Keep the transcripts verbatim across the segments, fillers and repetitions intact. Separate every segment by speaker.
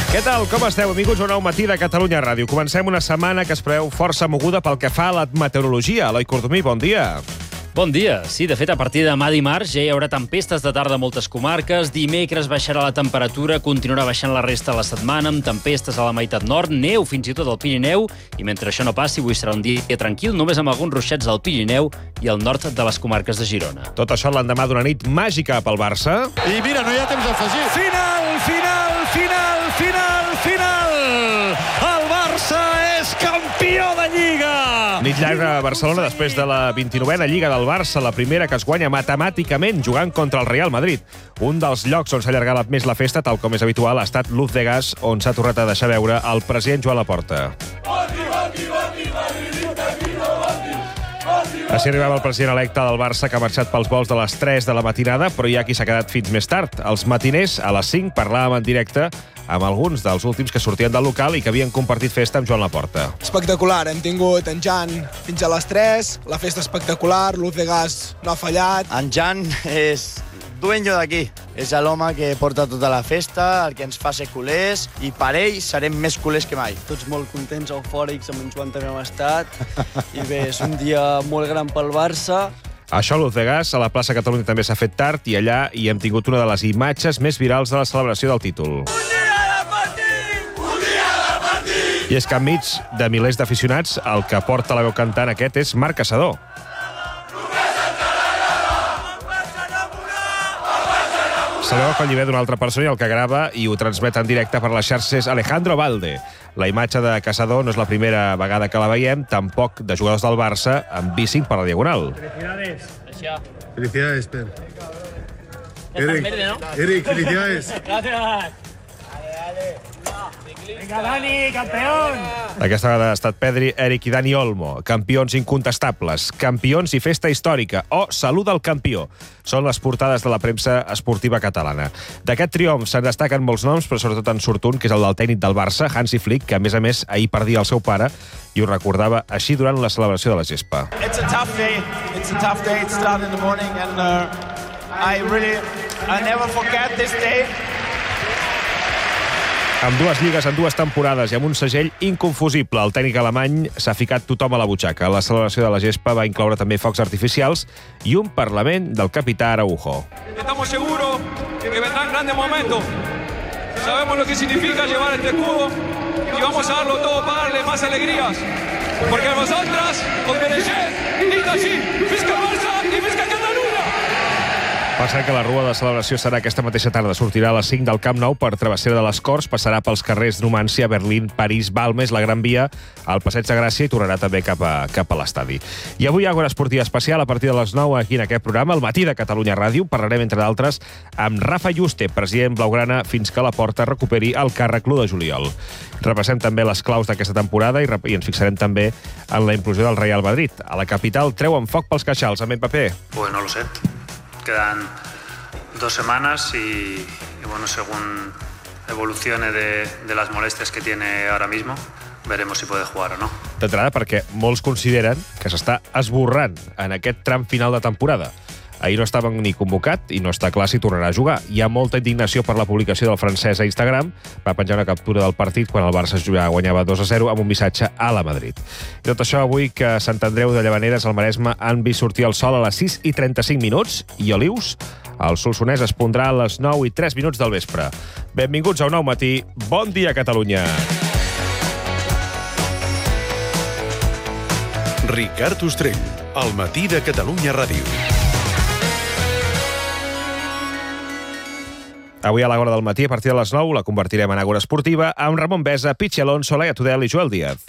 Speaker 1: Què tal? Com esteu? Benvinguts a un nou matí de Catalunya Ràdio. Comencem una setmana que es preveu força moguda pel que fa a la meteorologia. Eloi Cordomí, bon dia.
Speaker 2: Bon dia. Sí, de fet, a partir de demà dimarts ja hi haurà tempestes de tarda a moltes comarques. Dimecres baixarà la temperatura, continuarà baixant la resta de la setmana, amb tempestes a la meitat nord, neu fins i tot al Pirineu, i mentre això no passi, avui serà un dia tranquil, només amb alguns ruixats al Pirineu i al nord de les comarques de Girona.
Speaker 1: Tot això l'endemà d'una nit màgica pel Barça.
Speaker 3: I mira, no hi ha temps d'afegir.
Speaker 1: Final, final, final, final, final! El Barça és campió de Lliga! Nit llarga a Barcelona després de la vint-i-novena Lliga del Barça, la primera que es guanya matemàticament jugant contra el Real Madrid. Un dels llocs on s'ha allargat més la festa, tal com és habitual, ha estat l'Uz de Gas, on s'ha tornat a deixar veure el president Joan Laporta. Així arribava el president electe del Barça, que ha marxat pels vols de les tres de la matinada, però hi ha qui s'ha quedat fins més tard. Els matiners, a les cinc, parlàvem en directe amb alguns dels últims que sortien del local i que havien compartit festa amb Joan Laporta.
Speaker 4: Espectacular, hem tingut en Jan fins a les tres, la festa espectacular, l'Uz de Gas no ha fallat.
Speaker 5: En Jan és dueño d'aquí, és l'home que porta tota la festa, el que ens fa ser culers, i per ell serem més culers que mai.
Speaker 6: Tots molt contents, eufòrics, amb en Joan també hem estat, i bé, és un dia molt gran pel Barça.
Speaker 1: Això, l'Uz de Gas, a la plaça Catalunya també s'ha fet tard, i allà hi hem tingut una de les imatges més virals de la celebració del títol. I és que enmig de milers d'aficionats, el que porta la veu cantant aquest és Marc Caçador. Sabeu que el llibre d'una altra persona i el que grava i ho transmet en directe per les xarxes Alejandro Valde. La imatge de Caçador no és la primera vegada que la veiem, tampoc de jugadors del Barça amb bicing per la diagonal.
Speaker 7: Felicidades.
Speaker 3: Felicidades, Per.
Speaker 7: Eric, ¿no?
Speaker 3: Eric, felicidades.
Speaker 7: Gracias. Venga, Dani, campeón.
Speaker 1: Aquesta vegada ha estat Pedri, Eric i Dani Olmo, campions incontestables, campions i festa històrica, o salut al campió. Són les portades de la premsa esportiva catalana. D'aquest triomf se'n destaquen molts noms, però sobretot en surt un, que és el del tècnic del Barça, Hansi Flick, que a més a més ahir perdia el seu pare i ho recordava així durant la celebració de la gespa.
Speaker 8: It's a tough day. It's a tough day. It started in the morning and uh, I really I never forget this day.
Speaker 1: Amb dues lligues en dues temporades i amb un segell inconfusible, el tècnic alemany s'ha ficat tothom a la butxaca. La celebració de la gespa va incloure també focs artificials i un parlament del capità Araujo.
Speaker 9: Estamos seguros que vendrán grandes momentos. Sabemos lo que significa llevar este escudo y vamos a darlo todo para darle más alegrías. Porque nosotras, con Berger, diga així, visca Barça i visca Catalunya!
Speaker 1: Per cert que la rua de celebració serà aquesta mateixa tarda. Sortirà a les cinc del Camp Nou per Travessera de les Corts, passarà pels carrers Numància, Berlín, París, Balmes, la Gran Via, al Passeig de Gràcia i tornarà també cap a, cap a l'estadi. I avui hi ha una esportiva especial a partir de les nou aquí en aquest programa, al matí de Catalunya Ràdio. Parlarem, entre d'altres, amb Rafa Yuste, president blaugrana, fins que la Porta recuperi el càrrec l'u de juliol. Repassem també les claus d'aquesta temporada i, i ens fixarem també en la implosió del Real Madrid. A la capital treuen foc pels queixals, amb Mbappé.
Speaker 10: Pues no lo sé. Quedan dos semanas y, y bueno, según evolucione de, de las molestias que tiene ahora mismo, veremos si puede jugar o no.
Speaker 1: D'entrada, perquè molts consideren que s'està esborrant en aquest tram final de temporada. Ahir no estava ni convocat i no està clar si tornarà a jugar. Hi ha molta indignació per la publicació del francès a Instagram. Va penjar una captura del partit quan el Barça guanyava dos a zero amb un missatge a la Madrid. I tot això avui que a Sant Andreu de Llavaneres, al Maresme, han vist sortir el sol a les sis i trenta-cinc minuts i Olius, el Solsonès, es pondrà a les nou i tres minuts del vespre. Benvinguts a un nou matí. Bon dia, Catalunya.
Speaker 11: Ricard Ostrell, al matí de Catalunya Ràdio.
Speaker 1: Avui a l'Agora del matí, a partir de les nou, la convertirem en Agora Esportiva amb Ramon Besa, Pichi Alonso, Laia Tudel i Joel Díaz.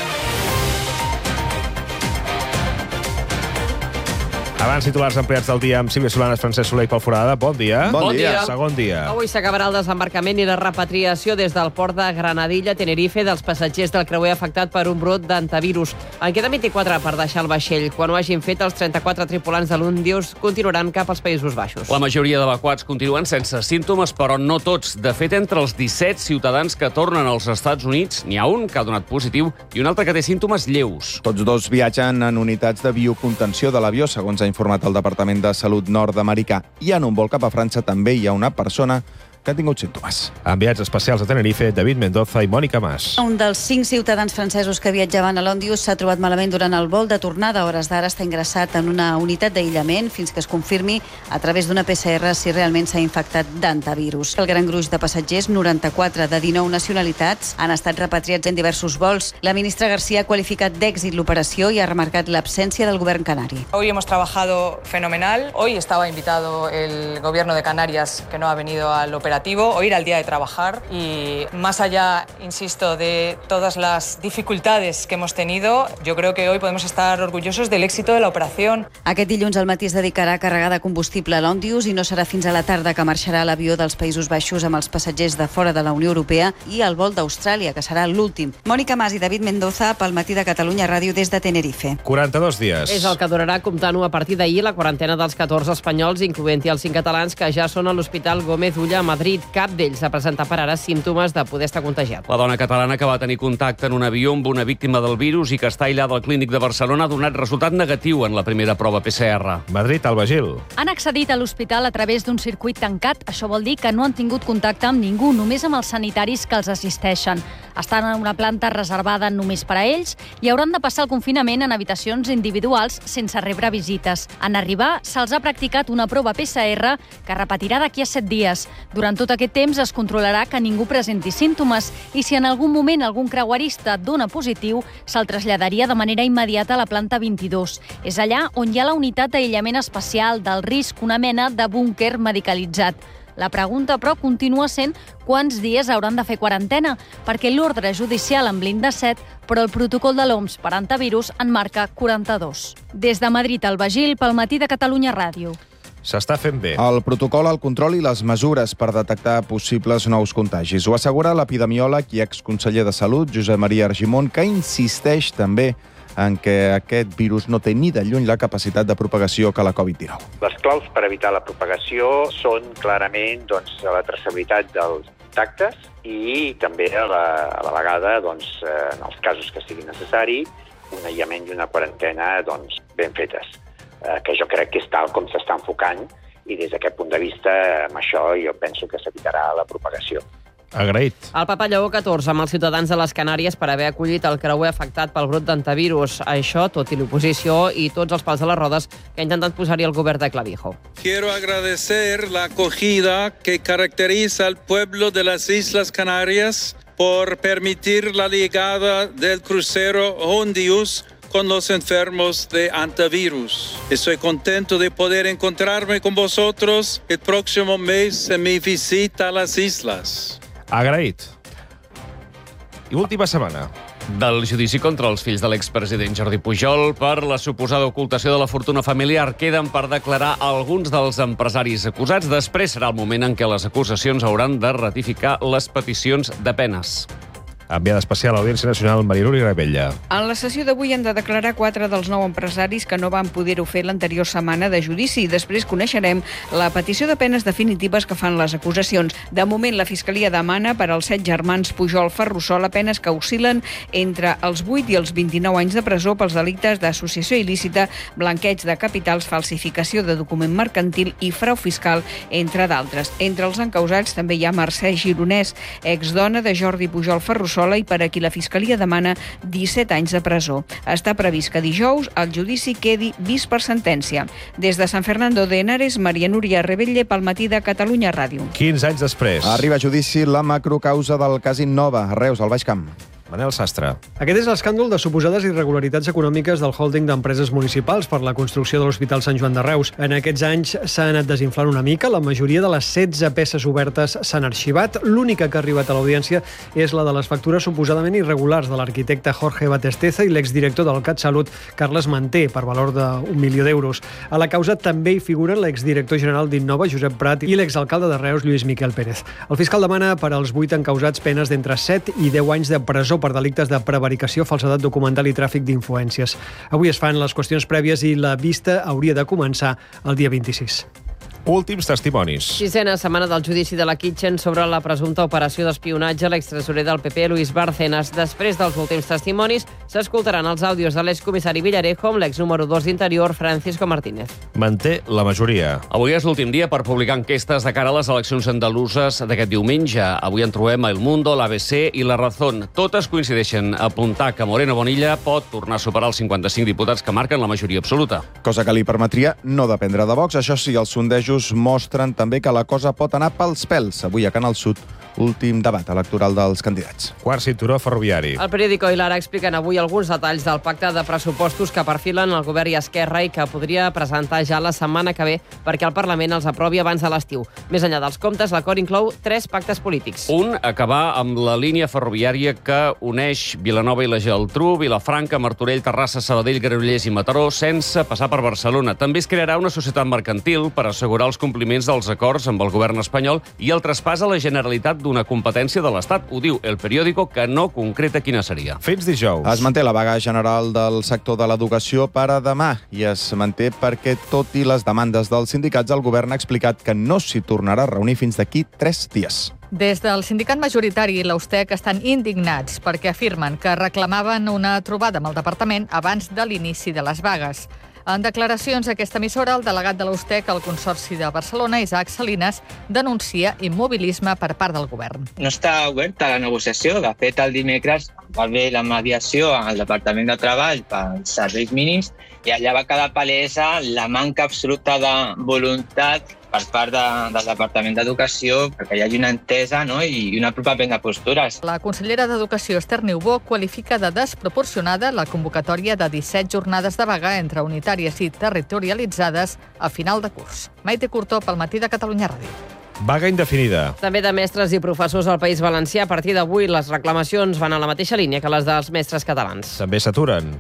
Speaker 1: Abans, titulars ampliats del dia amb Sílvia Solanes, Francesc Soler i Pol Forada. Bon dia.
Speaker 12: Bon dia.
Speaker 1: Segon dia.
Speaker 12: Avui s'acabarà el desembarcament i la repatriació des del port de Granadilla, Tenerife, dels passatgers del creuer afectat per un brot d'antivirus. En queden vint-i-quatre per deixar el vaixell. Quan ho hagin fet, els trenta-quatre tripulants de l'Undius continuaran cap als Països Baixos.
Speaker 2: La majoria d'evacuats continuen sense símptomes, però no tots. De fet, entre els disset ciutadans que tornen als Estats Units, n'hi ha un que ha donat positiu i un altre que té símptomes lleus.
Speaker 13: Tots dos viatgen en unitats de biocontenció de l'avió, segons ha informat el Departament de Salut nord-americà. I en un vol cap a França també hi ha una persona que han tingut símptomes.
Speaker 1: Enviats especials a Tenerife, David Mendoza i Mònica Mas.
Speaker 14: Un dels cinc ciutadans francesos que viatjaven a l'Òndius s'ha trobat malament durant el vol de tornada. A hores d'ara està ingressat en una unitat d'aïllament fins que es confirmi a través d'una P C R si realment s'ha infectat d'antivirus. El gran gruix de passatgers, noranta-quatre de dinou nacionalitats, han estat repatriats en diversos vols. La ministra García ha qualificat d'èxit l'operació i ha remarcat l'absència del govern canari.
Speaker 15: Hoy hemos trabajado fenomenal. Hoy estaba invitado el gobierno de Canarias, que no ha venido al operativo. Hoy era el día de trabajar y más allá, insisto, de todas las dificultades que hemos tenido, yo creo que hoy podemos estar orgullosos del éxito de la operación.
Speaker 14: Aquest dilluns al matí es dedicarà a carregar de combustible a l'Òndius i no serà fins a la tarda que marxarà l'avió dels Països Baixos amb els passatgers de fora de la Unió Europea i el vol d'Austràlia, que serà l'últim. Mònica Mas i David Mendoza pel Matí de Catalunya Ràdio des de Tenerife.
Speaker 1: quaranta-dos dies.
Speaker 12: És el que durarà, comptant-ho a partir d'ahir, la quarantena dels catorze espanyols, incloent-hi els cinc catalans que ja són a l'Hospital Gómez Ulla a Madrid. Cap d'ells ha presentat per ara símptomes de poder estar contagiat.
Speaker 16: La dona catalana que va tenir contacte en un avió amb una víctima del virus i que està aïllada al Clínic de Barcelona ha donat resultat negatiu en la primera prova P C R.
Speaker 1: Madrid, Alba Gil.
Speaker 17: Han accedit a l'hospital a través d'un circuit tancat. Això vol dir que no han tingut contacte amb ningú, només amb els sanitaris que els assisteixen. Estan en una planta reservada només per a ells i hauran de passar el confinament en habitacions individuals sense rebre visites. En arribar, se'ls ha practicat una prova P C R que repetirà d'aquí a set dies. Durant tot aquest temps es controlarà que ningú presenti símptomes i si en algun moment algun creuerista dona positiu, se'l traslladaria de manera immediata a la planta vint-i-dos. És allà on hi ha la unitat d'aïllament especial del risc, una mena de búnquer medicalitzat. La pregunta, però, continua sent quants dies hauran de fer quarantena, perquè l'ordre judicial en blinda set, però el protocol de l'O M S per antivirus en marca quaranta-dos. Des de Madrid, Alba Gil, pel Matí de Catalunya Ràdio.
Speaker 1: S'està fent bé.
Speaker 13: El protocol, el control i les mesures per detectar possibles nous contagis. Ho assegura l'epidemiòleg i exconseller de Salut, Josep Maria Argimon, que insisteix també en què aquest virus no té ni de lluny la capacitat de propagació que la covid dinou.
Speaker 18: Les claus per evitar la propagació són clarament doncs, la traçabilitat dels contactes i també a la, a la vegada, doncs, en els casos que sigui necessari, un aïllament i una quarantena doncs, ben fetes, eh, que jo crec que és tal com s'està enfocant i des d'aquest punt de vista, amb això jo penso que s'evitarà la propagació.
Speaker 1: Agraït.
Speaker 12: El papa Lleó catorze amb els ciutadans de les Canàries per haver acollit el creuer afectat pel brot d'antivirus. Això, tot i l'oposició i tots els pals a les rodes que ha intentat posar-hi el govern de Clavijo.
Speaker 19: Quiero agradecer la acogida que caracteriza al pueblo de las Islas Canarias por permitir la llegada del crucero Òndius con los enfermos de antivirus. Estoy contento de poder encontrarme con vosotros el próximo mes en mi visita a las islas.
Speaker 1: Agraït. I última setmana.
Speaker 16: Del judici contra els fills de l'expresident Jordi Pujol per la suposada ocultació de la fortuna familiar queden per declarar alguns dels empresaris acusats. Després serà el moment en què les acusacions hauran de ratificar les peticions de penes.
Speaker 1: Enviada especial a l'Audiència Nacional, Mariluri Rebella.
Speaker 20: En la sessió d'avui han de declarar quatre dels nou empresaris que no van poder-ho fer l'anterior setmana de judici. Després coneixerem la petició de penes definitives que fan les acusacions. De moment, la Fiscalia demana per als set germans Pujol Ferrusola penes que oscil·len entre els vuit i els vint-i-nou anys de presó pels delictes d'associació il·lícita, blanqueig de capitals, falsificació de document mercantil i frau fiscal, entre d'altres. Entre els encausats també hi ha Mercè Gironès, exdona de Jordi Pujol Ferrusola, i per a qui la Fiscalia demana disset anys de presó. Està previst que dijous el judici quedi vist per sentència. Des de Sant Fernando de Henares, Maria Núria Rebelle pel Matí de Catalunya Ràdio.
Speaker 1: quinze anys després.
Speaker 13: Arriba a judici la macrocausa del cas Innova, a Reus, al Baix Camp.
Speaker 1: Manel Sastre.
Speaker 21: Aquest és l'escàndol de suposades irregularitats econòmiques del holding d'empreses municipals per la construcció de l'Hospital Sant Joan de Reus. En aquests anys s'ha anat desinflant una mica. La majoria de les setze peces obertes s'han arxivat. L'única que ha arribat a l'audiència és la de les factures suposadament irregulars de l'arquitecte Jorge Batesteza i l'exdirector del CatSalut, Carles Manté, per valor d'un milió d'euros. A la causa també hi figuren l'exdirector general d'Innova, Josep Prat, i l'exalcalde de Reus, Lluís Miquel Pérez. El fiscal demana per als vuit encausats penes d'entre set i deu anys de presó per delictes de prevaricació, falsedat documental i tràfic d'influències. Avui es fan les qüestions prèvies i la vista hauria de començar el dia vint-i-sis.
Speaker 1: Últims testimonis.
Speaker 12: Sisena setmana del judici de la Kitchen sobre la presumpta operació d'espionatge a l'extresorer del P P, Luis Bárcenas. Després dels últims testimonis, s'escoltaran els àudios de l'excomissari Villarejo amb l'ex número dos d'Interior, Francisco Martínez.
Speaker 1: Manté la majoria.
Speaker 16: Avui és l'últim dia per publicar enquestes de cara a les eleccions andaluses d'aquest diumenge. Avui en trobem a El Mundo, l'A B C i La Razón. Totes coincideixen a apuntar que Moreno Bonilla pot tornar a superar els cinquanta-cinc diputats que marquen la majoria absoluta.
Speaker 13: Cosa que li permetria no dependre de Vox. Això sí, els sondejos mostren també que la cosa pot anar pels pèls. Avui a Canal Sud, últim debat electoral dels candidats.
Speaker 1: Quart cinturó ferroviari.
Speaker 12: El periòdico i l'Ara expliquen avui alguns detalls del pacte de pressupostos que perfilen el govern i Esquerra i que podria presentar ja la setmana que ve perquè el Parlament els aprovi abans de l'estiu. Més enllà dels comptes, l'acord inclou tres pactes polítics.
Speaker 16: Un, acabar amb la línia ferroviària que uneix Vilanova i la Geltrú, Vilafranca, Martorell, Terrassa, Sabadell, Granollers i Mataró, sense passar per Barcelona. També es crearà una societat mercantil per assegurar els compliments dels acords amb el govern espanyol i el traspàs a la Generalitat d'una competència de l'Estat. Ho diu El Periódico, que no concreta quina seria.
Speaker 1: Fins dijous.
Speaker 13: Es manté la vaga general del sector de l'educació per a demà i es manté perquè, tot i les demandes dels sindicats, el govern ha explicat que no s'hi tornarà a reunir fins d'aquí tres dies.
Speaker 4: Des del sindicat majoritari i l'Austec estan indignats perquè afirmen que reclamaven una trobada amb el departament abans de l'inici de les vagues. En declaracions a aquesta emissora, el delegat de l'Austec al Consorci de Barcelona, Isaac Salinas, denuncia immobilisme per part del govern.
Speaker 22: No està oberta la negociació. De fet, el dimecres va haver la mediació al Departament de Treball pels serveis mínims i allà va quedar palesa la manca absoluta de voluntat per part de, del Departament d'Educació perquè hi hagi una entesa, no? i una apropament de postures.
Speaker 4: La consellera d'Educació, Esther Niubó, qualifica de desproporcionada la convocatòria de disset jornades de vaga entre unitàries i territorialitzades a final de curs. Maite Curtó, pel Matí de Catalunya Ràdio.
Speaker 1: Vaga indefinida.
Speaker 12: També de mestres i professors al País Valencià. A partir d'avui, les reclamacions van a la mateixa línia que les dels mestres catalans.
Speaker 1: També s'aturen.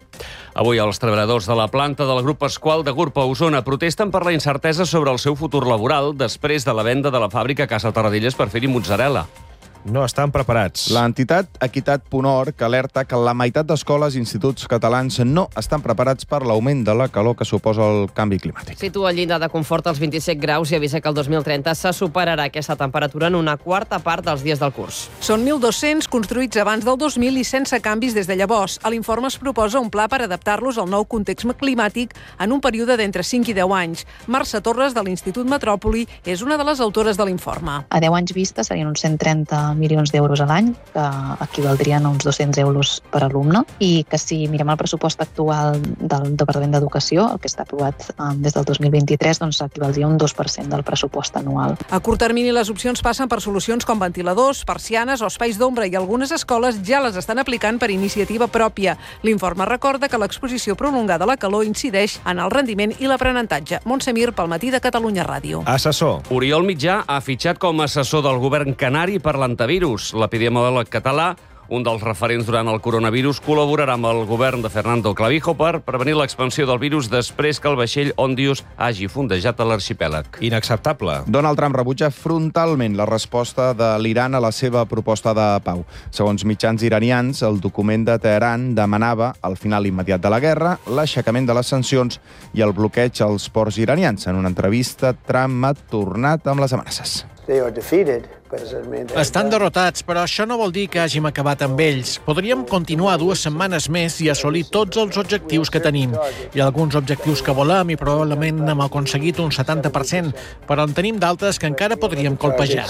Speaker 16: Avui els treballadors de la planta del grup Pasqual de Gurb a Osona protesten per la incertesa sobre el seu futur laboral després de la venda de la fàbrica Casa Tarradellas per fer-hi mozzarella.
Speaker 1: No estan preparats.
Speaker 13: L'entitat Equitat punt org alerta que la meitat d'escoles i instituts catalans no estan preparats per l'augment de la calor que suposa el canvi climàtic.
Speaker 12: Situa el llindar de confort als vint-i-set graus i avisa que el dos mil trenta se superarà aquesta temperatura en una quarta part dels dies del curs.
Speaker 23: Són mil dos-cents construïts abans del dos mil i sense canvis des de llavors. A l'informe es proposa un pla per adaptar-los al nou context climàtic en un període d'entre cinc i deu anys. Mercè Torres, de l'Institut Metròpoli, és una de les autores de l'informe.
Speaker 24: A deu anys vista serien uns cent trenta milions d'euros a l'any, que equivaldrien a uns dos-cents euros per alumne, i que si mirem el pressupost actual del Departament d'Educació, el que està aprovat um, des del dos mil vint-i-tres, doncs equivaldria a un dos per cent del pressupost anual.
Speaker 23: A curt termini, les opcions passen per solucions com ventiladors, persianes o espais d'ombra, i algunes escoles ja les estan aplicant per iniciativa pròpia. L'informe recorda que l'exposició prolongada a la calor incideix en el rendiment i l'aprenentatge. Montse Mir, pel Matí de Catalunya Ràdio.
Speaker 1: Assessor.
Speaker 16: Oriol Mitjà ha fitxat com a assessor del govern canari per l'antivirus. L'epidemiòleg català, un dels referents durant el coronavirus, col·laborarà amb el govern de Fernando Clavijo per prevenir l'expansió del virus després que el vaixell Ondius hagi fondejat a l'arxipèlag.
Speaker 1: Inacceptable.
Speaker 13: Donald Trump rebutja frontalment la resposta de l'Iran a la seva proposta de pau. Segons mitjans iranians, el document de Teheran demanava el final immediat de la guerra, l'aixecament de les sancions i el bloqueig als ports iranians. En una entrevista, Trump ha tornat amb les amenaces.
Speaker 25: Estan derrotats, però això no vol dir que hàgim acabat amb ells. Podríem continuar dues setmanes més i assolir tots els objectius que tenim. Hi ha alguns objectius que volem i probablement hem aconseguit un setanta per cent, però en tenim d'altres que encara podríem colpejar.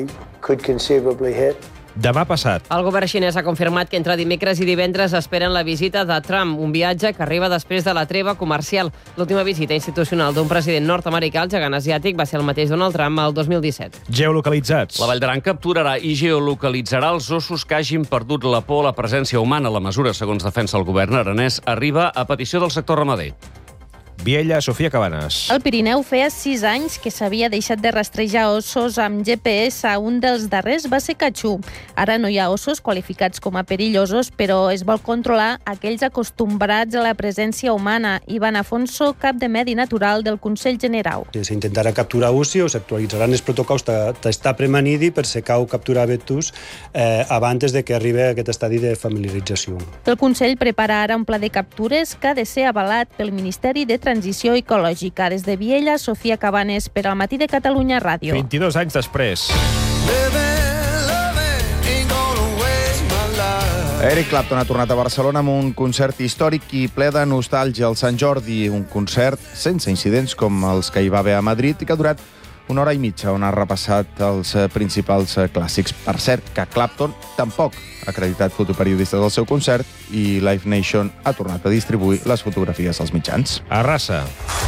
Speaker 1: Demà passat.
Speaker 12: El govern xinès ha confirmat que entre dimecres i divendres esperen la visita de Trump, un viatge que arriba després de la treva comercial. L'última visita institucional d'un president nord-americà al gegant asiàtic va ser el mateix Donald Trump el dos mil disset.
Speaker 1: Geolocalitzats.
Speaker 16: La Vall d'Aran capturarà i geolocalitzarà els ossos que hagin perdut la por a la presència humana. La mesura, segons defensa el govern aranès, arriba a petició del sector ramader.
Speaker 1: Viella, Sofia Cabanes.
Speaker 26: El Pirineu feia sis anys que s'havia deixat de rastrejar ossos amb G P S. Un dels darrers va ser Catxú. Ara no hi ha ossos qualificats com a perillosos, però es vol controlar aquells acostumbrats a la presència humana. Ivan Afonso, cap de Medi Natural del Consell General.
Speaker 27: S'intentarà capturar ossi o s'actualitzaran els protocols d'estar premanidi per si cau capturar vetus eh, abans de que arribi a aquest estadi de familiarització.
Speaker 26: El Consell prepara ara un pla de captures que ha de ser avalat pel Ministeri de Transició transició ecològica. Des de Viella, Sofia Cabanes per al Matí de Catalunya Ràdio.
Speaker 1: vint-i-dos anys després.
Speaker 13: Eric Clapton ha tornat a Barcelona amb un concert històric i ple de nostàlgia al Sant Jordi, un concert sense incidents com els que hi va haver a Madrid i que ha durat una hora i mitja, on ha repassat els principals clàssics. Per cert, que Clapton tampoc ha acreditat fotoperiodistes del seu concert i Live Nation ha tornat a distribuir les fotografies als mitjans.
Speaker 1: A Rassa.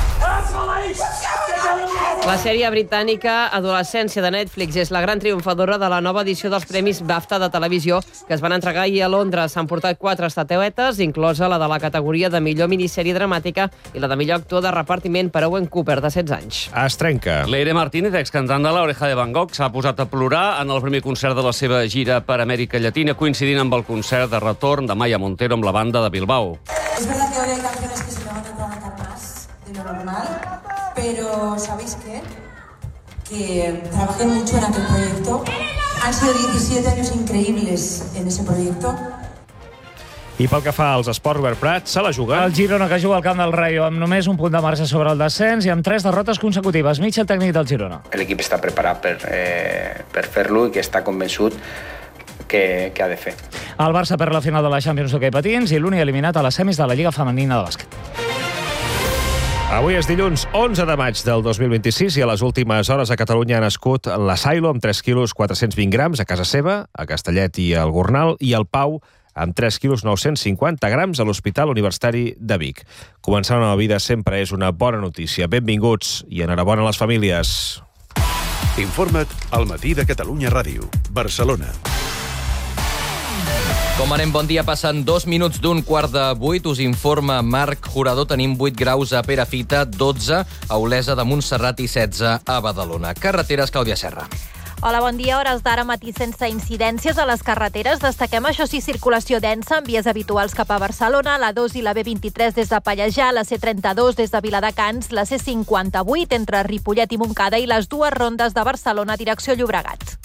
Speaker 12: La sèrie britànica Adolescència de Netflix és la gran triomfadora de la nova edició dels Premis BAFTA de televisió que es van entregar ahir a Londres. S'han portat quatre estatuetes, inclosa la de la categoria de millor minissèrie dramàtica i la de millor actor de repartiment per Owen Cooper, de setze anys.
Speaker 1: Es trenca.
Speaker 16: Leire Martínez, excantant de l'Oreja de Van Gogh, s'ha posat a plorar en el primer concert de la seva gira per Amèrica Llatina, coincidint amb el concert de retorn de Maya Montero amb la banda de Bilbao.
Speaker 3: Es verdad que hoy hay canciones que se me van a trabajar más de lo normal, pero ¿sabéis qué? Que trabajé mucho en aquel proyecto. Han sido diecisiete años increíbles en ese proyecto.
Speaker 1: I pel que fa als esports, Robert Prat, se la juga.
Speaker 5: El Girona, que juga al camp del Rayo amb només un punt de marge sobre el descens i amb tres derrotes consecutives. Mitja tècnic del Girona.
Speaker 6: L'equip està preparat per, eh, per fer-lo i que està convençut que, que ha de fer.
Speaker 5: El Barça perd la final de la Champions d'hoquei patins i l'únic eliminat a les semis de la Lliga Femenina de bàsquet.
Speaker 1: Avui és dilluns onze de maig del dos mil vint-i-sis i a les últimes hores a Catalunya ha nascut la Sailo amb tres quilos quatre-cents vint grams a casa seva, a Castellet i al Gornal, i el Pau amb tres quilos nou-cents cinquanta grams a l'Hospital Universitari de Vic. Començar una nova vida sempre és una bona notícia. Benvinguts i enhorabona a les famílies.
Speaker 11: Informa't al Matí de Catalunya Ràdio, Barcelona.
Speaker 7: Com anem? Bon dia. Passen dos minuts d'un quart de vuit. Us informa Marc Jurador. Tenim vuit graus a Perafita, dotze a Olesa de Montserrat i setze a Badalona. Carreteres, Clàudia Serra.
Speaker 8: Hola, bon dia. Hores d'ara matí sense incidències a les carreteres. Destaquem, això sí, circulació densa en vies habituals cap a Barcelona, la dos i la B vint-i-tres des de Pallejà, la C trenta-dos des de Viladecans, la C cinquanta-vuit entre Ripollet i Montcada i les dues rondes de Barcelona direcció Llobregat.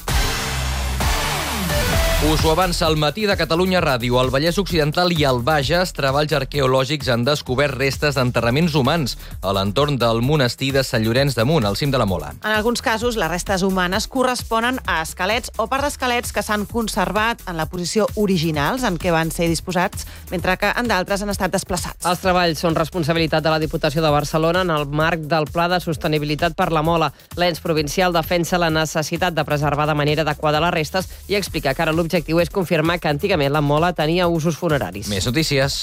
Speaker 7: Us ho avança el Matí de Catalunya Ràdio. Al Vallès Occidental i al Bages, treballs arqueològics han descobert restes d'enterraments humans a l'entorn del monestir de Sant Llorenç de Munt, al cim de la Mola.
Speaker 9: En alguns casos, les restes humanes corresponen a esquelets o part d'esquelets que s'han conservat en la posició originals en què van ser disposats, mentre que en d'altres han estat desplaçats.
Speaker 12: Els treballs són responsabilitat de la Diputació de Barcelona en el marc del Pla de Sostenibilitat per la Mola. L'ens provincial defensa la necessitat de preservar de manera adequada les restes i explica que ara l'objectiu L'objectiu és confirmar que antigament la Mola tenia usos funeraris.
Speaker 7: Més notícies.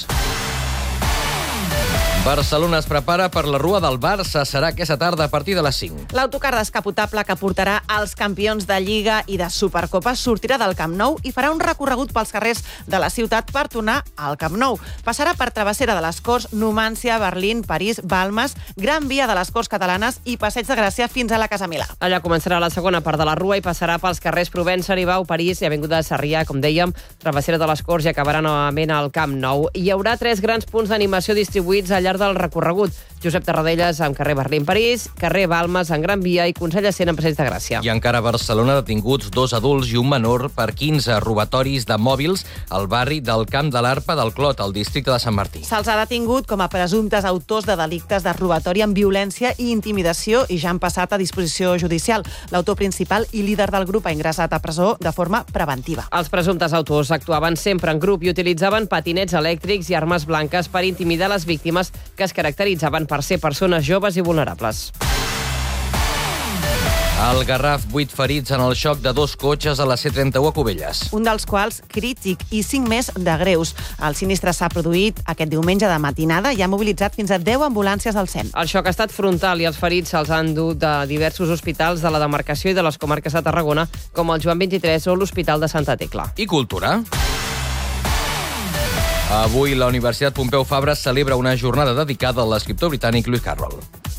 Speaker 7: Barcelona es prepara per la Rua del Barça. Serà aquesta tarda a partir de les cinc.
Speaker 9: L'autocar descapotable que portarà els campions de Lliga i de Supercopa sortirà del Camp Nou i farà un recorregut pels carrers de la ciutat per tornar al Camp Nou. Passarà per Travessera de les Corts, Numància, Berlín, París, Balmes, Gran Via de les Corts Catalanes i Passeig de Gràcia fins a la Casa Milà.
Speaker 12: Allà començarà la segona part de la Rua i passarà pels carrers Provença, Aribau, París i Avinguda de Sarrià, com dèiem, Travessera de les Corts i acabarà novament al Camp Nou. Hi haurà tres grans punts d'animació distribuïts al llarg del recorregut. Josep Tarradellas amb carrer Berlín-París, carrer Balmes en Gran Via i Consell Essent en Passeig de Gràcia.
Speaker 7: I encara a Barcelona, detinguts dos adults i un menor per quinze robatoris de mòbils al barri del Camp de l'Arpa del Clot, al districte de Sant Martí.
Speaker 9: Se'ls ha detingut com a presumptes autors de delictes de robatori amb violència i intimidació i ja han passat a disposició judicial. L'autor principal i líder del grup ha ingressat a presó de forma preventiva.
Speaker 12: Els presumptes autors actuaven sempre en grup i utilitzaven patinets elèctrics i armes blanques per intimidar les víctimes, que es caracteritzaven per ser persones joves i vulnerables.
Speaker 7: Al Garraf, vuit ferits en el xoc de dos cotxes a la C trenta-u a Cubelles.
Speaker 9: Un dels quals crític i cinc més de greus. El sinistre s'ha produït aquest diumenge de matinada i ha mobilitzat fins a deu ambulàncies del cent.
Speaker 12: El xoc ha estat frontal i els ferits se'ls han dut de diversos hospitals de la demarcació i de les comarques de Tarragona, com el Joan vint-i-tres o l'Hospital de Santa Tecla.
Speaker 7: I cultura? Avui la Universitat Pompeu Fabra celebra una jornada dedicada a l'escriptor britànic Lewis Carroll.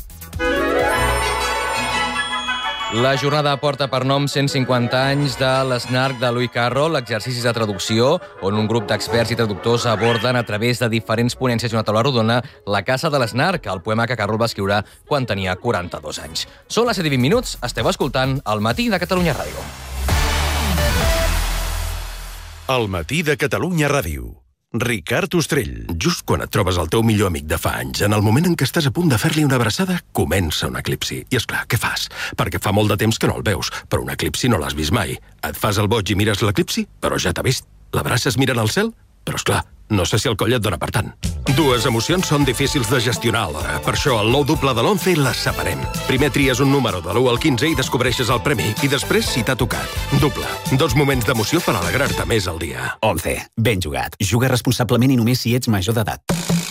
Speaker 7: La jornada porta per nom cent cinquanta anys de l'Snark de Lewis Carroll, exercicis de traducció, on un grup d'experts i traductors aborden a través de diferents ponències i una taula rodona La Casa de l'Snark, el poema que Carroll va escriure quan tenia quaranta-dos anys. Són les set i vint minuts, esteu escoltant El Matí de Catalunya Ràdio.
Speaker 11: El Matí de Catalunya Ràdio. Ricard Ostrell. Just quan et trobes el teu millor amic de fa anys, en el moment en què estàs a punt de fer-li una abraçada, comença un eclipsi. I és clar, què fas? Perquè fa molt de temps que no el veus, però un eclipsi no l'has vist mai. Et fas el boig i mires l'eclipsi, però ja t'ha vist. L'abraces mirant al cel? Però és clar, no sé si el coll et dona per tant. Dues emocions són difícils de gestionar alhora. Per això el nou doble de l'once les separem. Primer tries un número de l'u al quinze i descobreixes el premi. I després, si t'ha tocat. Doble. Dos moments d'emoció per alegrar-te més al dia.
Speaker 2: once. Ben jugat. Juga responsablement i només si ets major d'edat.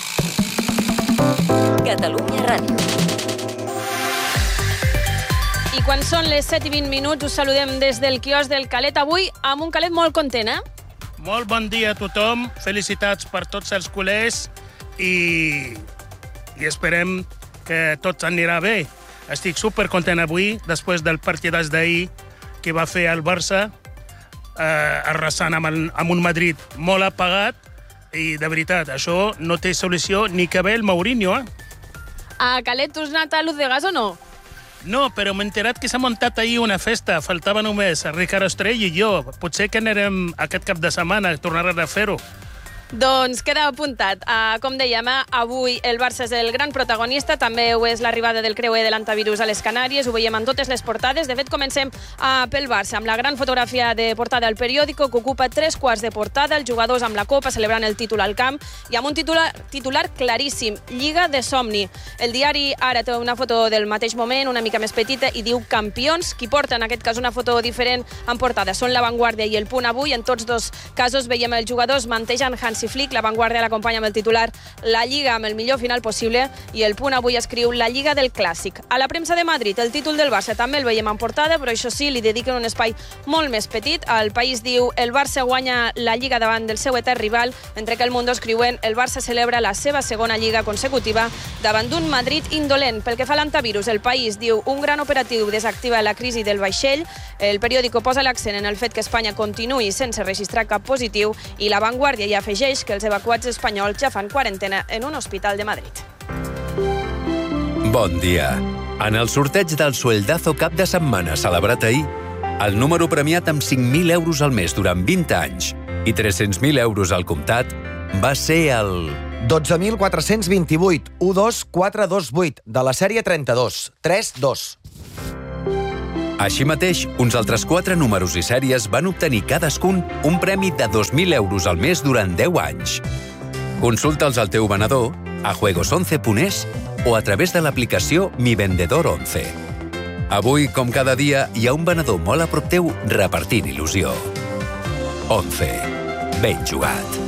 Speaker 10: Catalunya Ràdio. I quan són les set i vint minuts us saludem des del quiosc del Calet. Avui amb un Calet molt content, eh?
Speaker 14: Molt bon dia a tothom, felicitats per tots els culers i, i esperem que tot anirà bé. Estic supercontent avui, després del partidàs d'ahir que va fer el Barça, eh, arrasant amb, el, amb un Madrid molt apagat i, de veritat, això no té solució ni que ve el Mourinho, eh?
Speaker 10: A Calet, tu has anat a Luz de Gas o no?
Speaker 14: No, però m'he enterat que s'ha muntat ahir una festa. Faltava només Ricard Ostrell i jo. Potser que anirem aquest cap de setmana a tornar a fer-ho.
Speaker 10: Doncs queda apuntat. Uh, com dèiem, avui el Barça és el gran protagonista, també ho és l'arribada del creuer de l'antivirus a les Canàries, ho veiem en totes les portades. De fet, comencem uh, pel Barça, amb la gran fotografia de portada al periòdico, que ocupa tres quarts de portada, els jugadors amb la Copa celebrant el títol al camp, i amb un titular, titular claríssim, Lliga de somni. El diari ara té una foto del mateix moment, una mica més petita, i diu campions. Qui porta, en aquest cas, una foto diferent en portada són La Vanguardia i El Punt Avui. En tots dos casos veiem els jugadors mantejant Hansi Flick. La Vanguardia l'acompanya amb el titular La Lliga amb el millor final possible, i El Punt Avui escriu La Lliga del Clàssic. A la premsa de Madrid, el títol del Barça també el veiem en portada, però això sí, li dediquen un espai molt més petit. El País diu el Barça guanya la Lliga davant del seu etern rival, mentre que el Mundo escriuen el Barça celebra la seva segona Lliga consecutiva davant d'un Madrid indolent. Pel que fa a l'antivirus, el País diu un gran operatiu desactiva la crisi del vaixell. El periòdico posa l'accent en el fet que Espanya continuï sense registrar cap positiu, i La Vanguardia ja afegeix que els evacuats espanyols ja fan quarantena en un hospital de Madrid.
Speaker 15: Bon dia. En el sorteig del Sueldazo cap de setmana celebrat ahir, el número premiat amb cinc mil euros al mes durant vint anys i tres-cents mil euros al comptat va ser el...
Speaker 17: dotze mil quatre-cents vint-i-vuit, u dos quatre dos vuit, de la sèrie trenta-dos, tres dos.
Speaker 15: Així mateix, uns altres quatre números i sèries van obtenir cadascun un premi de dos mil euros al mes durant deu anys. Consulta'ls al teu venedor, a juegos once punt es o a través de l'aplicació Mi Vendedor once. Avui, com cada dia, hi ha un venedor molt a prop teu repartint il·lusió. once. Ben jugat.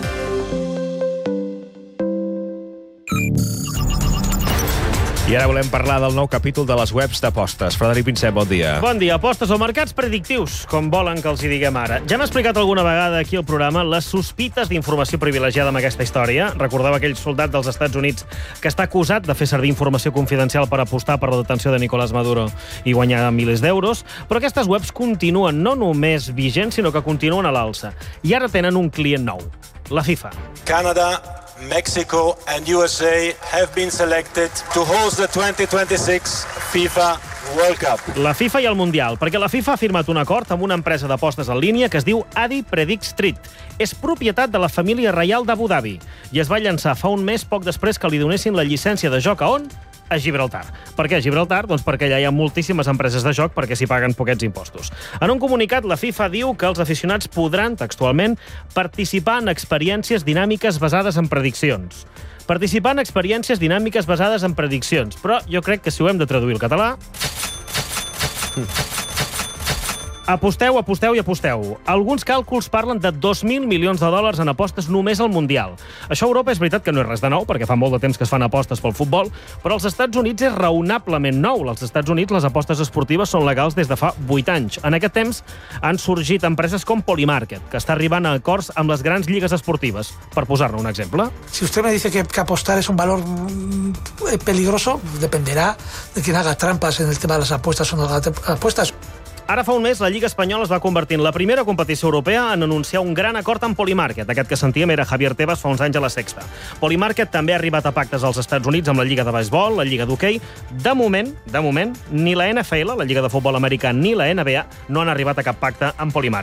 Speaker 1: I ara volem parlar del nou capítol de les webs d'apostes. Frederic Pinsent, bon dia.
Speaker 18: Bon dia. Apostes o mercats predictius, com volen que els hi diguem ara. Ja hem explicat alguna vegada aquí al programa les sospites d'informació privilegiada amb aquesta història. Recordeu aquell soldat dels Estats Units que està acusat de fer servir informació confidencial per apostar per la detenció de Nicolás Maduro i guanyar milers d'euros. Però aquestes webs continuen no només vigents, sinó que continuen a l'alça. I ara tenen un client nou, la FIFA.
Speaker 19: Canada, Mexico and U S A have been selected to host the twenty twenty-six FIFA World Cup.
Speaker 18: La FIFA i el Mundial, perquè la FIFA ha firmat un acord amb una empresa d'apostes en línia que es diu Adi Predict Street. És propietat de la família reial d'Abu Dhabi i es va llançar fa un mes poc després que li donessin la llicència de joc a on? A Gibraltar. Per què a Gibraltar? Doncs perquè allà hi ha moltíssimes empreses de joc perquè s'hi paguen poquets impostos. En un comunicat, la FIFA diu que els aficionats podran, textualment, participar en experiències dinàmiques basades en prediccions. Participar en experiències dinàmiques basades en prediccions. Però jo crec que si ho hem de traduir al català... Aposteu, aposteu i aposteu. Alguns càlculs parlen de dos mil milions de dòlars en apostes només al Mundial. Això a Europa és veritat que no és res de nou, perquè fa molt de temps que es fan apostes pel futbol, però als Estats Units és raonablement nou. Als Estats Units les apostes esportives són legals des de fa vuit anys. En aquest temps han sorgit empreses com Polymarket, que està arribant a acords amb les grans lligues esportives. Per posar-ne un exemple.
Speaker 28: Si usted me dice que, que apostar es un valor peligroso, dependerá de quien haga trampas en el tema de las apuestas o no haga apuestas.
Speaker 18: Ara fa un mes, la Lliga Espanyola es va convertir en la primera competició europea en anunciar un gran acord amb Polymarket. Aquest que sentíem era Javier Tebas fa uns anys a la Sexta. Polymarket també ha arribat a pactes als Estats Units amb la Lliga de Beisbol, la Lliga d'Hoquei. De moment, de moment, ni la N F L, la Lliga de Futbol Americà, ni la N B A no han arribat a cap pacte amb Polymarket.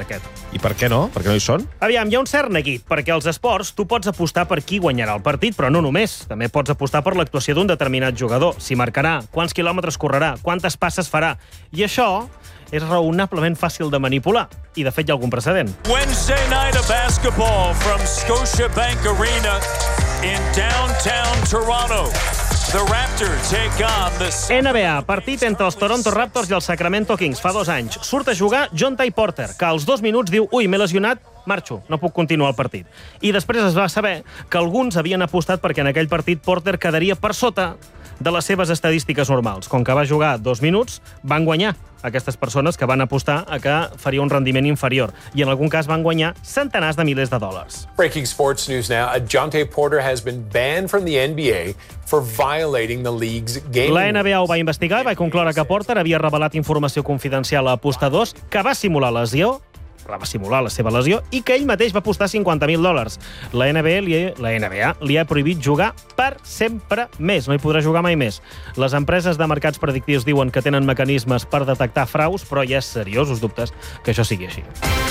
Speaker 1: I per què no? Per què no hi són?
Speaker 18: Aviam, hi ha un cert neguit, perquè als esports tu pots apostar per qui guanyarà el partit, però no només. També pots apostar per l'actuació d'un determinat jugador, si marcarà, quants quilòmetres correrà, quantes passes farà. I això és raonablement fàcil de manipular. I, de fet, hi ha algun precedent.
Speaker 4: Wednesday night of basketball from Scotiabank Arena in downtown Toronto. The Raptors take on the...
Speaker 18: N B A, partit entre els Toronto Raptors i els Sacramento Kings fa dos anys. Surt a jugar John Ty Porter, que als dos minuts diu «Ui, m'he lesionat, marxo, no puc continuar el partit». I després es va saber que alguns havien apostat perquè en aquell partit Porter quedaria per sota de les seves estadístiques normals. Com que va jugar dos minuts, van guanyar aquestes persones que van apostar a que faria un rendiment inferior. I en algun cas van guanyar centenars de milers de dòlars.
Speaker 20: Breaking sports news now. John Ty Porter has been banned from the N B A for violating the league's game.
Speaker 18: La N B A ho va investigar i va concloure que Porter havia revelat informació confidencial a apostadors, que va simular lesió, va simular la seva lesió, i que ell mateix va apostar cinquanta mil dòlars. La N B A, li, la N B A li ha prohibit jugar per sempre més. No hi podrà jugar mai més. Les empreses de mercats predictius diuen que tenen mecanismes per detectar fraus, però hi ha seriosos dubtes que això sigui així.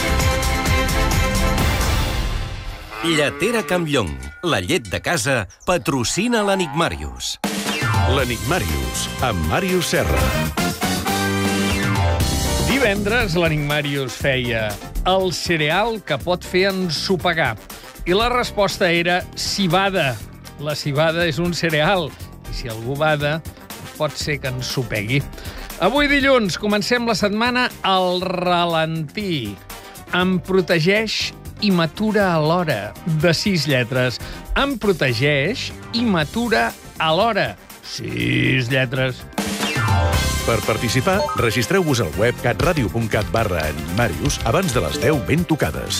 Speaker 21: Lletera Campllong, la llet de casa, patrocina l'Enigmàrius.
Speaker 11: L'Enigmàrius, amb Màrius Serra.
Speaker 22: Divendres l'Enigmàrius feia el cereal que pot fer ensopegar. I la resposta era civada. La civada és un cereal. I si algú bada, pot ser que ensopegui. Avui dilluns comencem la setmana al ralentí. Em protegeix i m'atura alhora. De sis lletres. Em protegeix i m'atura alhora. Sis lletres.
Speaker 11: Per participar, registreu-vos al web catradio punt cat barra Enigmàrius abans de les deu ben tocades.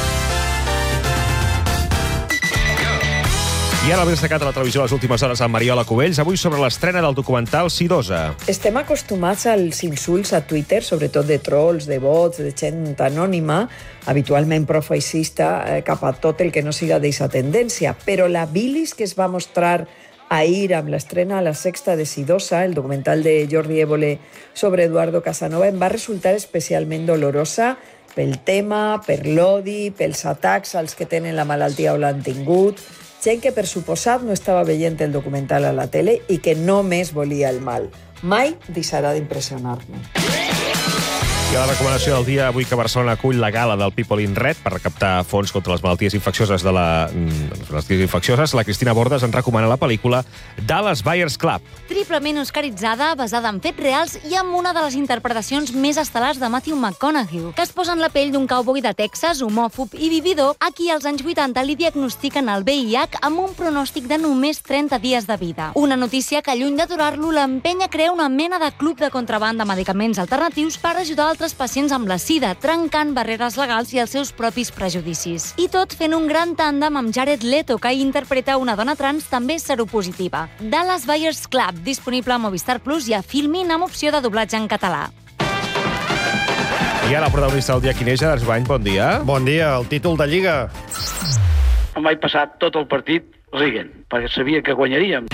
Speaker 1: I ara l'ha destacat a la televisió les últimes hores amb Mariola Cubells, avui sobre l'estrena del documental Sidosa.
Speaker 23: Estem acostumats als insults a Twitter, sobretot de trolls, de bots, de gent anònima, habitualment profeixista, eh, cap a tot el que no siga d'eixa tendència. Però la bilis que es va mostrar ahir amb l'estrena a la Sexta de Sidosa, el documental de Jordi Évole sobre Eduardo Casanova, em va resultar especialment dolorosa pel tema, per l'odi, pels atacs als que tenen la malaltia o l'han tingut, gent que per suposat no estava veient el documental a la tele i que només volia el mal. Mai deixarà d'impressionar-me.
Speaker 1: I a la recomanació del dia, avui que Barcelona acull la gala del People in Red per recaptar fons contra les malalties infeccioses de la... les malalties infeccioses, la Cristina Bordes ens recomana la pel·lícula Dallas Buyers Club.
Speaker 24: Triplement oscaritzada, basada en fets reals i amb una de les interpretacions més estel·lars de Matthew McConaughey, que es posa en la pell d'un cowboy de Texas, homòfob i vividor, a qui als anys vuitanta li diagnostiquen el V I H amb un pronòstic de només trenta dies de vida. Una notícia que, lluny d'aturar-lo, l'empenya a crear una mena de club de contraban de medicaments alternatius per ajudar altres pacients amb la sida, trencant barreres legals i els seus propis prejudicis. I tot fent un gran tàndem amb Jared Leto, que interpreta una dona trans també seropositiva. Dallas Buyers Club, disponible a Movistar Plus i a Filmin amb opció de doblatge en català.
Speaker 1: I ara el protagonista del dia, quin és, Gerard Bany? Bon dia.
Speaker 25: Bon dia, el títol de Lliga.
Speaker 27: Em vaig passar tot el partit rient, perquè sabia que guanyaríem.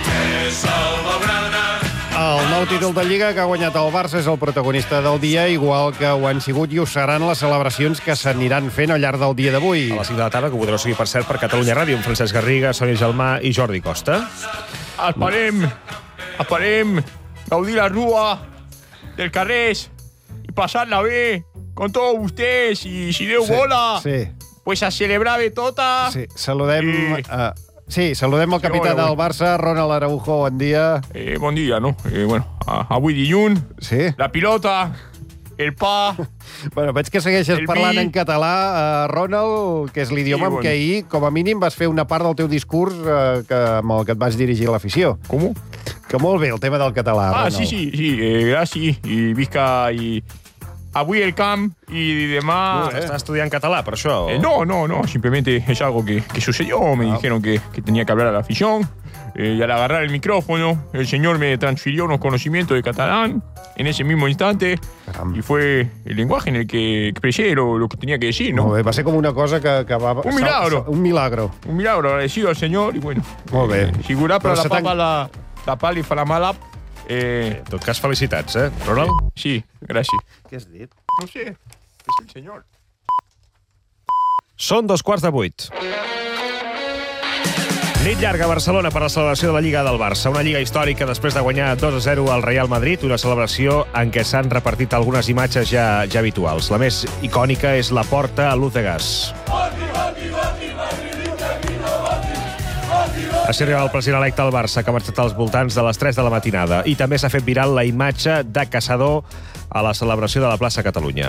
Speaker 25: El nou títol de Lliga que ha guanyat el Barça és el protagonista del dia, igual que ho han sigut i ho seran les celebracions que s'aniran fent al llarg del dia d'avui.
Speaker 1: A les cinc de la tarda, que ho podreu seguir, per cert, per Catalunya Ràdio, amb Francesc Garriga, Sònia Gelmà i Jordi Costa.
Speaker 29: Esperem, esperem gaudir la rua del carrers i passar-la bé con todos ustedes i si Déu
Speaker 25: sí,
Speaker 29: vola,
Speaker 25: sí.
Speaker 29: pues a celebrar bé tota.
Speaker 25: Sí, saludem... I... Uh... Sí, saludem el capità del Barça, Ronald Araujo, bon dia.
Speaker 29: Eh, bon dia, no? Eh, bueno, avui dilluns,
Speaker 25: sí.
Speaker 29: La pilota, el pa...
Speaker 25: Bueno, veig que segueixes parlant
Speaker 29: vi.
Speaker 25: en català, uh, Ronald, que és l'idioma sí, amb bueno. què ahir, com a mínim, vas fer una part del teu discurs uh, que, amb el que et vas dirigir a l'afició.
Speaker 29: Com?
Speaker 25: Que molt bé, el tema del català,
Speaker 29: ah,
Speaker 25: Ronald.
Speaker 29: Sí, sí, sí, eh, gràcies, i visca i... Avui el camp y demás...
Speaker 1: No, ¿estás estudiando catalán por eso?
Speaker 29: Eh, no, no, no. Simplemente es algo que, que sucedió. Me ah. dijeron que, que tenía que hablar a la afición. Eh, y al agarrar el micrófono, el señor me transfirió unos conocimientos de catalán en ese mismo instante. Caramba. Y fue el lenguaje en el que expresé lo, lo que tenía que decir, ¿no?
Speaker 25: Molt bé, va ser com una cosa que, que va...
Speaker 29: Un milagro.
Speaker 25: Un milagro.
Speaker 29: Un milagro. Agradecido al señor y bueno...
Speaker 25: Molt bé.
Speaker 29: Eh, figurar para la papa, la, la pala i para la mala...
Speaker 1: Eh, en tot cas, felicitats, eh, Ronald?
Speaker 29: Sí, gràcies.
Speaker 25: Què has dit?
Speaker 29: No sé, és el senyor.
Speaker 1: Són dos quarts de vuit. Nit llarga a Barcelona per la celebració de la Lliga del Barça. Una Lliga històrica després de guanyar dos a zero al Real Madrid, una celebració en què s'han repartit algunes imatges ja, ja habituals. La més icònica és la porta a l'Uz de Gas. Així arriba el president electe del Barça, que ha marxat als voltants de les tres de la matinada. I també s'ha fet viral la imatge de Caçador a la celebració de la plaça Catalunya.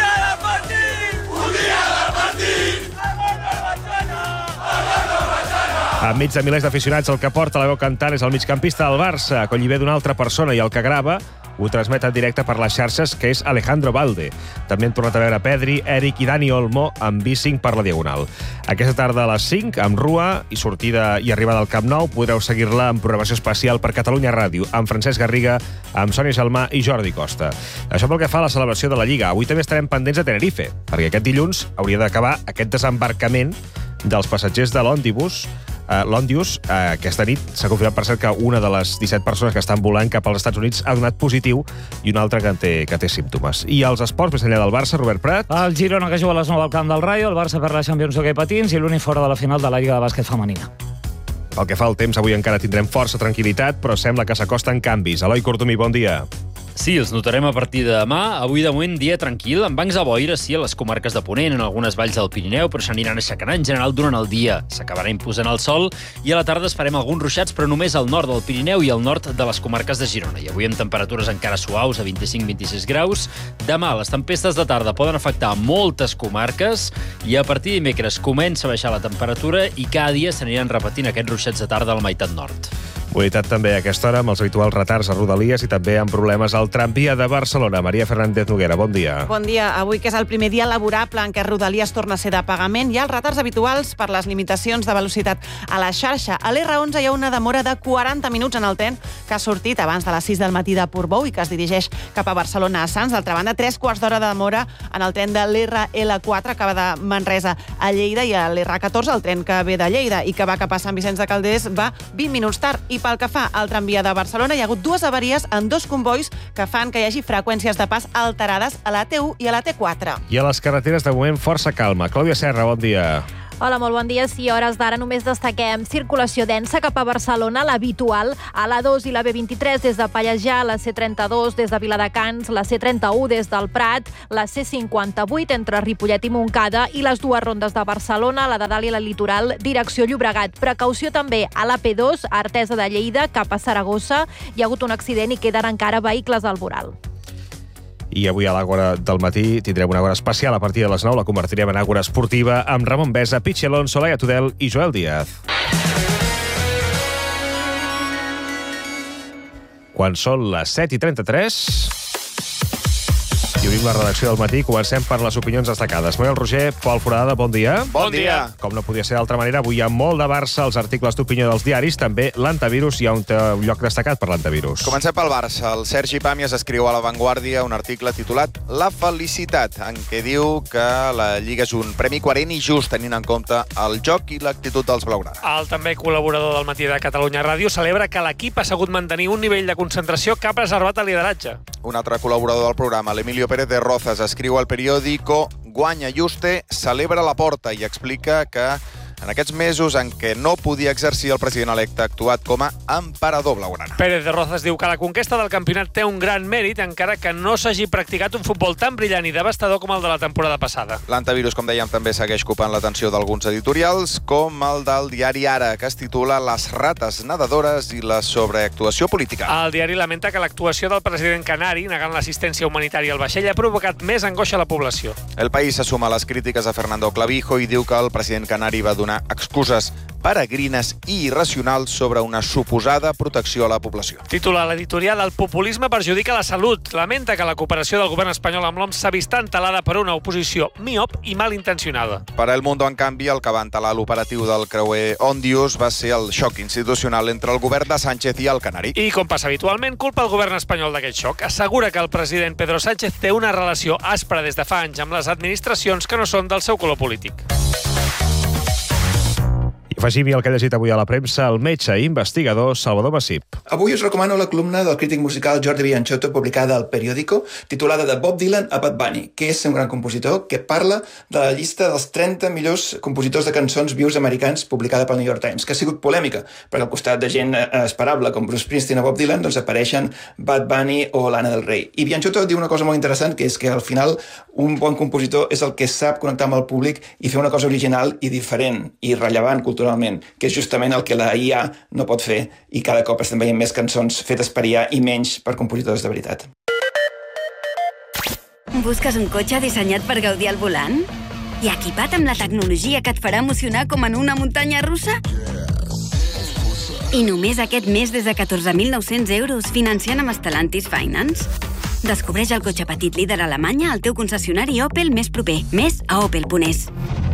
Speaker 1: Enmig de milers d'aficionats, el que porta la veu cantant és el migcampista del Barça, acollibé d'una altra persona, i el que grava ho transmet en directe per les xarxes, que és Alejandro Balde. També hem tornat a veure Pedri, Eric i Dani Olmo amb B cinc per la Diagonal. Aquesta tarda a les cinc, amb Rua i sortida i arribada al Camp Nou, podreu seguir-la en programació especial per Catalunya Ràdio, amb Francesc Garriga, amb Sònia Salmà i Jordi Costa. Això pel que fa a la celebració de la Lliga. Avui també estarem pendents a Tenerife, perquè aquest dilluns hauria d'acabar aquest desembarcament dels passatgers de l'Òmnibus, Uh, l'Òndius, uh, aquesta nit s'ha confirmat per cert que una de les disset persones que estan volant cap als Estats Units ha donat positiu i una altra que té, que té símptomes. I els esports, més enllà del Barça, Robert Prat.
Speaker 3: El Girona, que juga a les nou al camp del Rayo, el Barça per la Champions d'hoquei patins i l'únic fora de la final de la Lliga de bàsquet femenina.
Speaker 1: Pel que fa al temps, avui encara tindrem força tranquil·litat, però sembla que s'acosten canvis. Eloi Cortomí, bon dia.
Speaker 5: Sí, els notarem a partir de demà. Avui, de moment, dia tranquil, amb bancs de boira, sí, a les comarques de Ponent, en algunes valls del Pirineu, però s'aniran aixecant en general durant el dia. S'acabarà imposant el sol i a la tarda es farem alguns ruixats, però només al nord del Pirineu i al nord de les comarques de Girona. I avui amb temperatures encara suaus, a vint-i-cinc a vint-i-sis graus. Demà, les tempestes de tarda poden afectar moltes comarques i a partir de dimecres comença a baixar la temperatura i cada dia s'aniran repetint aquests ruixats de tarda a la meitat nord.
Speaker 1: Mobilitat també a aquesta hora, amb els habituals retards a Rodalies i també amb problemes al tramvia de Barcelona. Maria Fernández Noguera, bon dia.
Speaker 6: Bon dia. Avui, que és el primer dia laborable en què Rodalies torna a ser de pagament, hi ha els retards habituals per les limitacions de velocitat a la xarxa. A l'R onze hi ha una demora de quaranta minuts en el tren que ha sortit abans de les sis del matí de Portbou i que es dirigeix cap a Barcelona a Sants. D'altra banda, tres quarts d'hora de demora en el tren de l'R L quatre que va de Manresa a Lleida, i a l'R catorze, el tren que ve de Lleida i que va cap a Sant Vicenç de Calders, va vint minuts tard. I pel que fa al tramvia de Barcelona, hi ha hagut dues avaries en dos convois que fan que hi hagi freqüències de pas alterades a la T u i a la T quatre.
Speaker 1: I a les carreteres, de moment, força calma. Clàudia Serra, bon dia.
Speaker 8: Hola, molt bon dia. Sí, hores d'ara només destaquem circulació densa cap a Barcelona, l'habitual, a l'A dos i la B vint-i-tres des de Pallejà, la C trenta-dos des de Viladecans, la C trenta-u des del Prat, la C cinquanta-vuit entre Ripollet i Montcada i les dues rondes de Barcelona, la de dalt i la Litoral, direcció Llobregat. Precaució també a la P dos, a Artesa de Lleida, cap a Saragossa. Hi ha hagut un accident i queden encara vehicles al voral.
Speaker 1: I avui a l'Àgora del matí tindrem una hora especial a partir de les nou. La convertirem en Àgora esportiva amb Ramon Besa, Pitxi Alonso, Laia Tudel i Joel Díaz. Quan són les set i trenta-tres... i obrim la redacció del matí. Comencem per les opinions destacades. Manuel Roger, Pol Foradada, bon dia.
Speaker 9: Bon dia.
Speaker 1: Com no podia ser d'altra manera, avui hi ha molt de Barça, els articles d'opinió dels diaris, també l'antivirus. Hi ha un, un lloc destacat per l'antivirus.
Speaker 9: Comencem pel Barça. El Sergi Pàmies escriu a La Vanguardia un article titulat La felicitat, en què diu que la Lliga és un premi coherent i just, tenint en compte el joc i l'actitud dels blaugrana.
Speaker 12: El també col·laborador del Matí de Catalunya Ràdio celebra que l'equip ha sabut mantenir un nivell de concentració que ha preservat el lideratge.
Speaker 9: Un altre col·laborador del programa, l'Emilio Pérez de Rozas, escriu al periòdico Guanya Juste, celebra la porta i explica que en aquests mesos en què no podia exercir el president electe ha actuat com a emperador blaugrana.
Speaker 12: Pérez de Rozas diu que la conquesta del campionat té un gran mèrit, encara que no s'hagi practicat un futbol tan brillant i devastador com el de la temporada passada.
Speaker 9: L'antivirus, com dèiem, també segueix copant l'atenció d'alguns editorials, com el del diari Ara, que es titula Les rates nedadores i la sobreactuació política.
Speaker 12: El diari lamenta que l'actuació del president canari, negant l'assistència humanitària al vaixell, ha provocat més angoixa a la població.
Speaker 9: El País se suma a les crítiques a Fernando Clavijo i diu que el president canari va donar excuses peregrines i irracionals sobre una suposada protecció a la població.
Speaker 12: Titula l'editorial El populisme perjudica la salut. Lamenta que la cooperació del govern espanyol amb l'O M S s'ha vist entelada per una oposició miop i malintencionada.
Speaker 9: Per El Mundo, en canvi, el que va entelar l'operatiu del creuer Òndius va ser el xoc institucional entre el govern de Sánchez i el canari.
Speaker 12: I, com passa habitualment, culpa el govern espanyol d'aquest xoc. Assegura que el president Pedro Sánchez té una relació aspra des de fa anys amb les administracions que no són del seu color polític.
Speaker 1: Afegim-hi el que ha llegit avui a la premsa el metge i investigador Salvador Massip.
Speaker 2: Avui us recomano la columna del crític musical Jordi Bianciotto publicada al Periódico, titulada de Bob Dylan a Bad Bunny, que és un gran compositor que parla de la llista dels trenta millors compositors de cançons vius americans publicada pel New York Times, que ha sigut polèmica, perquè al costat de gent esperable com Bruce Springsteen o Bob Dylan doncs apareixen Bad Bunny o Lana del Rey. I Bianciotto diu una cosa molt interessant, que és que al final un bon compositor és el que sap connectar amb el públic i fer una cosa original i diferent i rellevant culturalment, que és justament el que la I A no pot fer, i cada cop estem veient més cançons fetes per I A i menys per compositors de veritat.
Speaker 7: Busques un cotxe dissenyat per gaudir al volant? I equipat amb la tecnologia que et farà emocionar com en una muntanya russa? I només aquest mes des de catorze mil nou-cents euros financiant amb Stellantis Finance? Descobreix el cotxe petit líder a Alemanya al teu concessionari Opel més proper. Més a opel punt es.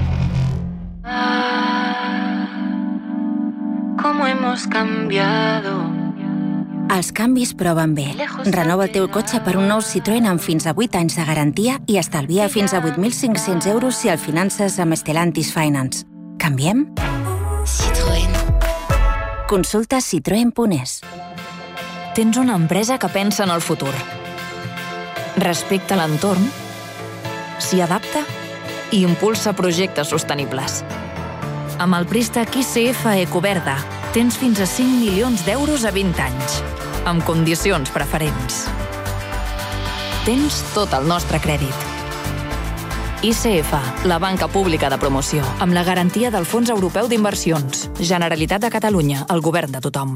Speaker 10: ¿Cómo hemos cambiado?
Speaker 7: Els canvis proven bé. Renova el teu cotxe per un nou Citroën amb fins a vuit anys de garantia i estalvia fins a vuit mil cinc-cents euros si el finances amb Stellantis Finance. Canviem? Citroën. Consulta citroen punt es.
Speaker 13: Tens una empresa que pensa en el futur. Respecta l'entorn, s'hi adapta i impulsa projectes sostenibles. Amb el préstec I C F Ecoverda tens fins a cinc milions d'euros a vint anys, amb condicions preferents. Tens tot el nostre crèdit. I C F, la banca pública de promoció, amb la garantia del Fons Europeu d'Inversions. Generalitat de Catalunya, el govern de tothom.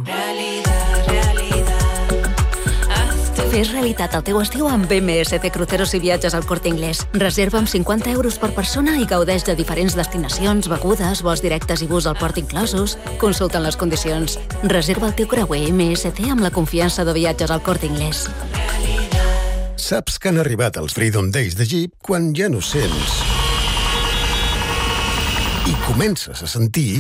Speaker 7: Fes realitat el teu estiu amb B M S C Cruceros i Viatges al Corte Inglés. Reserva amb cinquanta euros per persona i gaudeix de diferents destinacions, begudes, vols directes i bus al port inclosos. Consulta les condicions. Reserva el teu creuer M S C amb la confiança de Viatges al Corte Inglés.
Speaker 14: Saps que han arribat els Freedom Days de Jeep quan ja no sents i comences a sentir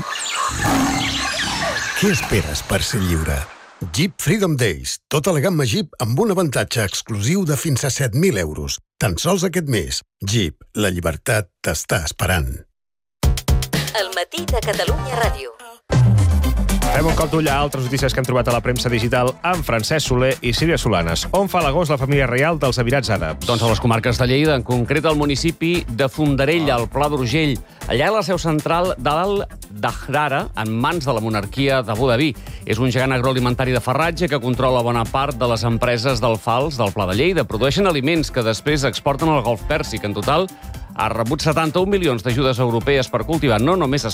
Speaker 14: què esperes per ser lliure. Jeep Freedom Days, tota la gamma Jeep amb un avantatge exclusiu de fins a set mil euros. Tan sols aquest mes. Jeep, la llibertat t'està esperant.
Speaker 15: El matí de Catalunya Ràdio.
Speaker 1: Fem un cop d'ull a altres notícies que hem trobat a la premsa digital amb Francesc Soler i Sílvia Solanes. On fa l'agost la família reial dels Emirats Àrabs?
Speaker 16: Doncs a les comarques de Lleida, en concret al municipi de Fondarella, al Pla d'Urgell. Allà hi ha la seu central d'Al Dahrar, en mans de la monarquia d'Abu Dhabi. És un gegant agroalimentari de farratge que controla bona part de les empreses del fals del Pla de Lleida. Produeixen aliments que després exporten al Golf Pèrsic. En total, ha rebut setanta-un milions d'ajudes europees per cultivar no només